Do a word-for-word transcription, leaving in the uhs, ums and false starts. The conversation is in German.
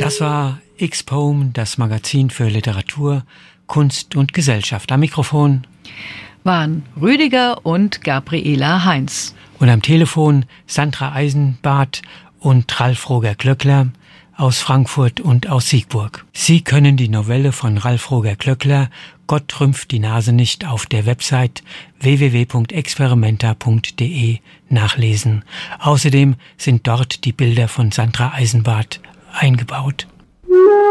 Das war X-Poem, das Magazin für Literatur, Kunst und Gesellschaft. Am Mikrofon waren Rüdiger und Gabriela Heinz. Und am Telefon Sandra Eisenbart und Ralf Roger Klöckler aus Frankfurt und aus Siegburg. Sie können die Novelle von Ralf Roger Klöckler Gott rümpft die Nase nicht auf der Website w w w punkt experimenta punkt d e nachlesen. Außerdem sind dort die Bilder von Sandra Eisenbart eingebaut.